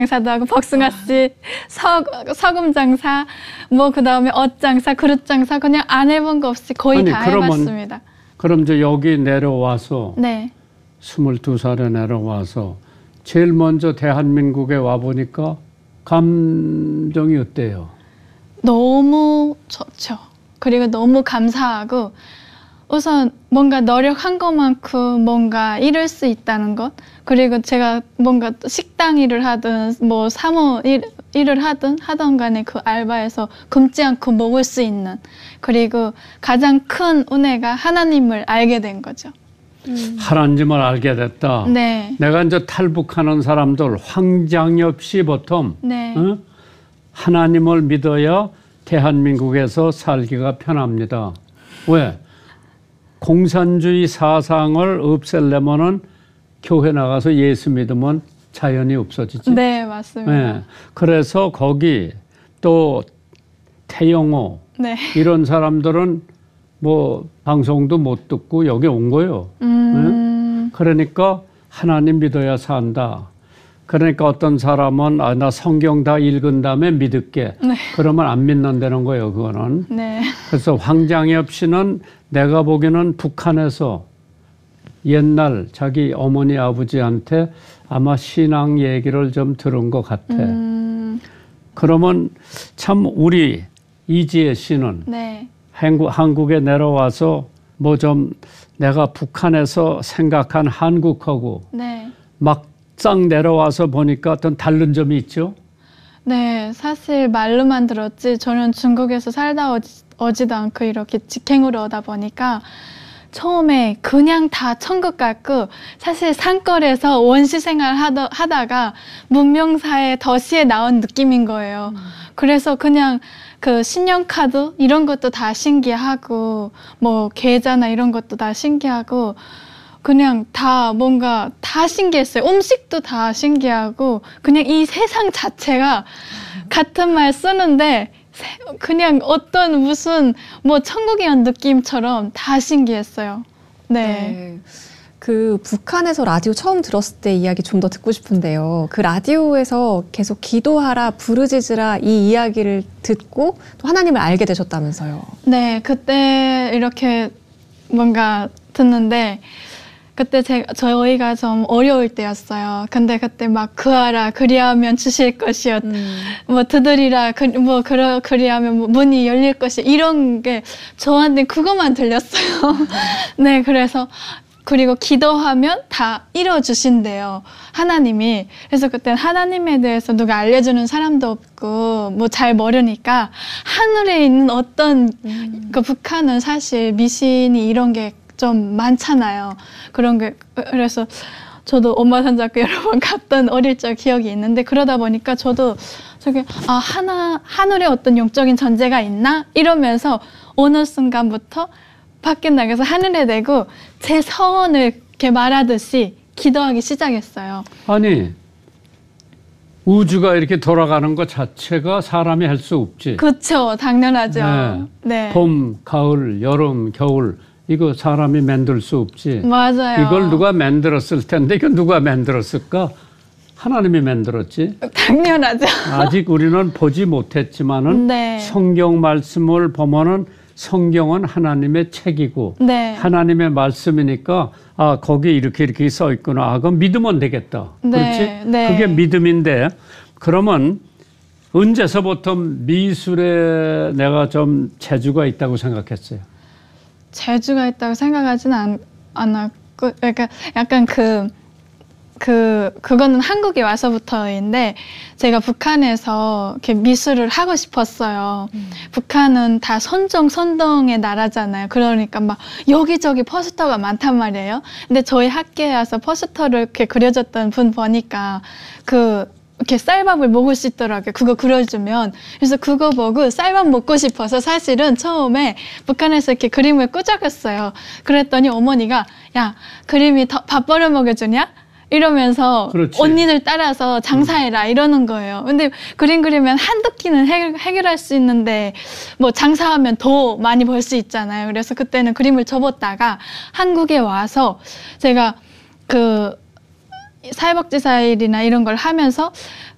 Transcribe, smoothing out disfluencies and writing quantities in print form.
장사도 하고 복숭아씨, 서금 장사, 뭐 그다음에 옷 장사, 그릇 장사 그냥 안 해본 거 없이 거의 다 해봤습니다. 그럼 이제 여기 내려와서 네. 22살에 내려와서 제일 먼저 대한민국에 와보니까 감정이 어때요? 너무 좋죠. 그리고 너무 감사하고 우선 뭔가 노력한 것만큼 뭔가 이룰 수 있다는 것, 그리고 제가 뭔가 식당 일을 하든 뭐 사무 일을 하던 간에 그 알바에서 굶지 않고 먹을 수 있는, 그리고 가장 큰 은혜가 하나님을 알게 된 거죠. 하나님을 알게 됐다. 네. 내가 이제 탈북하는 사람들 황장엽 씨 보통 네. 하나님을 믿어야 대한민국에서 살기가 편합니다. 왜? 공산주의 사상을 없애려면은 교회 나가서 예수 믿으면 자연이 없어지지. 네, 맞습니다. 네. 그래서 거기 또 태영호 네. 이런 사람들은 뭐 방송도 못 듣고 여기 온 거예요. 네? 그러니까 하나님 믿어야 산다. 그러니까 어떤 사람은 나 성경 다 읽은 다음에 믿을게. 네. 그러면 안 믿는다는 거예요, 그거는. 네. 그래서 황장엽 씨는 내가 보기에는 북한에서 옛날 자기 어머니 아버지한테 아마 신앙 얘기를 좀 들은 것 같아. 그러면 참 우리 이지혜 씨는 네. 한국에 내려와서 뭐 좀 내가 북한에서 생각한 한국하고 네. 막상 내려와서 보니까 어떤 다른 점이 있죠? 네, 사실 말로만 들었지 저는 중국에서 살다 오지도 않고 이렇게 직행으로 오다 보니까 처음에 그냥 다 천국 같고, 사실 산골에서 원시 생활 하다가 문명사회 도시에 나온 느낌인 거예요. 그래서 그냥 그 신용카드 이런 것도 다 신기하고 뭐 계좌나 이런 것도 다 신기하고 그냥 다 뭔가 다 신기했어요. 음식도 다 신기하고 그냥 이 세상 자체가 같은 말 쓰는데 그냥 어떤 무슨 뭐 천국에 온 느낌처럼 다 신기했어요. 네. 네. 그 북한에서 라디오 처음 들었을 때 이야기 좀 더 듣고 싶은데요. 그 라디오에서 계속 기도하라, 부르짖으라 이 이야기를 듣고 또 하나님을 알게 되셨다면서요. 네, 그때 이렇게 뭔가 듣는데 그때 저희가 좀 어려울 때였어요. 근데 그때 막 구하라 그리하면 주실 것이요. 뭐 두드리라 그리하면 뭐 문이 열릴 것이, 이런 게 저한테 그것만 들렸어요. 네, 그래서 그리고 기도하면 다 이뤄주신대요, 하나님이. 그래서 그때 하나님에 대해서 누가 알려주는 사람도 없고 뭐 잘 모르니까 하늘에 있는 어떤 그 북한은 사실 미신이 이런 게 좀 많잖아요. 그런 게. 그래서 저도 엄마 손잡고 여러 번 갔던 어릴 적 기억이 있는데, 그러다 보니까 저도 저게 하늘에 어떤 영적인 존재가 있나 이러면서 어느 순간부터 밖에 나가서 하늘에 대고 제 소원을 이렇게 말하듯이 기도하기 시작했어요. 아니, 우주가 이렇게 돌아가는 것 자체가 사람이 할 수 없지. 그렇죠, 당연하죠. 네. 네. 봄, 가을, 여름, 겨울 이거 사람이 만들 수 없지. 맞아요. 이걸 누가 만들었을 텐데 이거 누가 만들었을까? 하나님이 만들었지. 당연하죠. 아직 우리는 보지 못했지만은 네. 성경 말씀을 보면은 성경은 하나님의 책이고 네. 하나님의 말씀이니까 거기 이렇게 써 있구나. 그럼 믿으면 되겠다. 네. 그렇지? 네. 그게 믿음인데, 그러면 언제서부터 미술에 내가 좀 재주가 있다고 생각했어요? 재주가 있다고 생각하지는 않았고, 그러니까 약간 그거는 한국에 와서부터인데, 제가 북한에서 이렇게 미술을 하고 싶었어요. 북한은 다 선동의 나라잖아요. 그러니까 막 여기저기 포스터가 많단 말이에요. 근데 저희 학교에 와서 포스터를 이렇게 그려줬던 분 보니까 이렇게 쌀밥을 먹을 수 있더라고요. 그거 그려주면. 그래서 그거 보고 쌀밥 먹고 싶어서 사실은 처음에 북한에서 이렇게 그림을 끄적였어요. 그랬더니 어머니가, 야, 그림이 밥 벌어 먹여주냐? 이러면서 그렇지. 언니들 따라서 장사해라 이러는 거예요. 근데 그림 그리면 한두 끼는 해결할 수 있는데 뭐 장사하면 더 많이 벌 수 있잖아요. 그래서 그때는 그림을 접었다가 한국에 와서 제가 사회복지사 일이나 이런 걸 하면서